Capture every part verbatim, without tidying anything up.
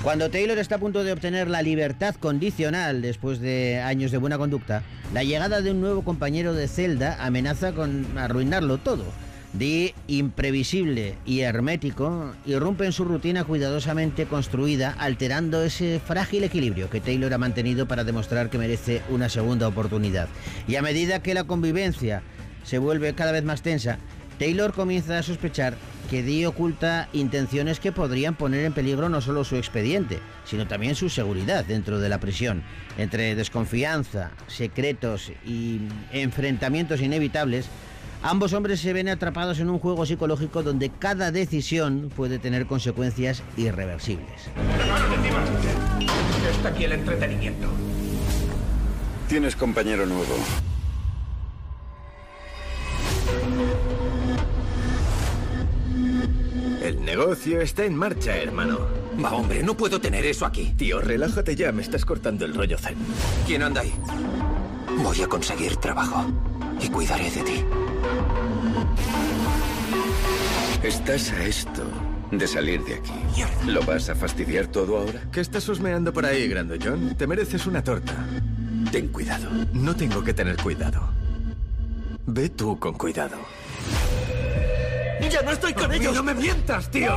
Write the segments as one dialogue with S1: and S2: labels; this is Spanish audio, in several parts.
S1: Cuando Taylor está a punto de obtener la libertad condicional después de años de buena conducta, la llegada de un nuevo compañero de celda amenaza con arruinarlo todo. Dee, imprevisible y hermético, irrumpe en su rutina cuidadosamente construida, alterando ese frágil equilibrio que Taylor ha mantenido para demostrar que merece una segunda oportunidad. Y a medida que la convivencia se vuelve cada vez más tensa, Taylor comienza a sospechar que Dee oculta intenciones que podrían poner en peligro no solo su expediente, sino también su seguridad dentro de la prisión. Entre desconfianza, secretos y enfrentamientos inevitables, ambos hombres se ven atrapados en un juego psicológico donde cada decisión puede tener consecuencias irreversibles.
S2: Está aquí el entretenimiento.
S3: Tienes compañero nuevo.
S4: El negocio está en marcha, hermano.
S2: Va, hombre, no puedo tener eso aquí.
S4: Tío, relájate ya, me estás cortando el rollo zen.
S2: ¿Quién anda ahí? Voy a conseguir trabajo y cuidaré de ti.
S3: Estás a esto de salir de aquí.
S2: Mierda.
S3: ¿Lo vas a fastidiar todo ahora?
S4: ¿Qué estás husmeando por ahí, grandullón? Te mereces una torta.
S3: Ten cuidado.
S4: No tengo que tener cuidado. Ve tú con cuidado.
S2: ¡Ya no estoy con ellos! ¡No me mientas, tío!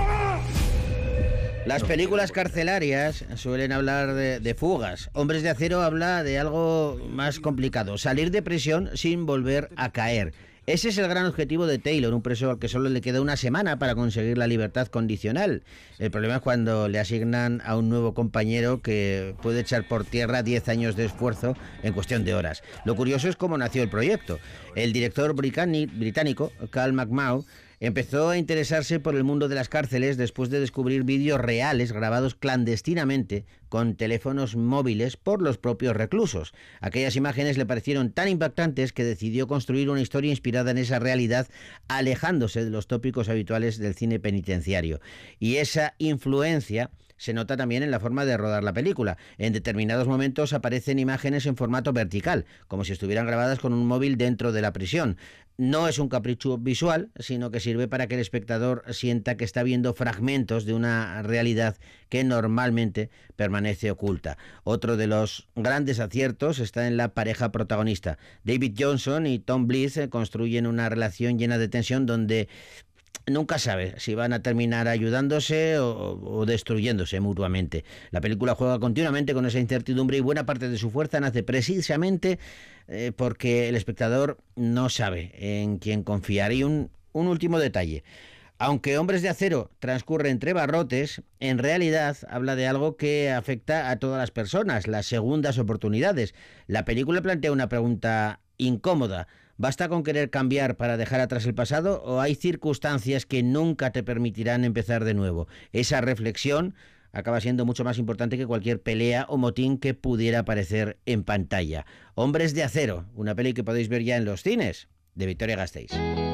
S1: Las películas carcelarias suelen hablar de, de fugas. Hombres de Acero habla de algo más complicado: salir de prisión sin volver a caer. Ese es el gran objetivo de Taylor, un preso al que solo le queda una semana para conseguir la libertad condicional. El problema es cuando le asignan a un nuevo compañero que puede echar por tierra diez años de esfuerzo en cuestión de horas. Lo curioso es cómo nació el proyecto. El director británico, Cal McMahon, empezó a interesarse por el mundo de las cárceles después de descubrir vídeos reales grabados clandestinamente con teléfonos móviles por los propios reclusos. Aquellas imágenes le parecieron tan impactantes que decidió construir una historia inspirada en esa realidad, alejándose de los tópicos habituales del cine penitenciario. Y esa influencia se nota también en la forma de rodar la película. En determinados momentos aparecen imágenes en formato vertical, como si estuvieran grabadas con un móvil dentro de la prisión. No es un capricho visual, sino que sirve para que el espectador sienta que está viendo fragmentos de una realidad que normalmente permanece oculta. Otro de los grandes aciertos está en la pareja protagonista. David Johnson y Tom Blyth construyen una relación llena de tensión donde nunca sabe si van a terminar ayudándose o, o destruyéndose mutuamente. La película juega continuamente con esa incertidumbre y buena parte de su fuerza nace precisamente eh, porque el espectador no sabe en quién confiar. Y un, un último detalle: aunque Hombres de Acero transcurre entre barrotes, en realidad habla de algo que afecta a todas las personas, las segundas oportunidades. La película plantea una pregunta incómoda: ¿basta con querer cambiar para dejar atrás el pasado o hay circunstancias que nunca te permitirán empezar de nuevo? Esa reflexión acaba siendo mucho más importante que cualquier pelea o motín que pudiera aparecer en pantalla. Hombres de Acero, una peli que podéis ver ya en los cines, de Victoria Gasteiz.